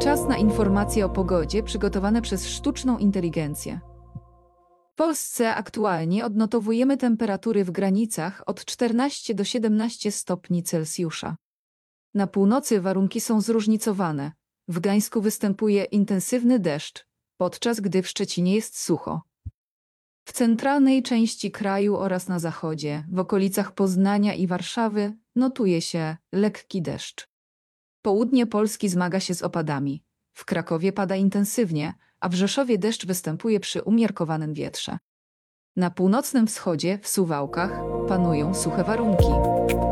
Czas na informacje o pogodzie przygotowane przez sztuczną inteligencję. W Polsce aktualnie odnotowujemy temperatury w granicach od 14 do 17 stopni Celsjusza. Na północy warunki są zróżnicowane. W Gdańsku występuje intensywny deszcz, podczas gdy w Szczecinie jest sucho. W centralnej części kraju oraz na zachodzie, w okolicach Poznania i Warszawy, notuje się lekki deszcz. Południe Polski zmaga się z opadami. W Krakowie pada intensywnie, a w Rzeszowie deszcz występuje przy umiarkowanym wietrze. Na północnym wschodzie, w Suwałkach, panują suche warunki.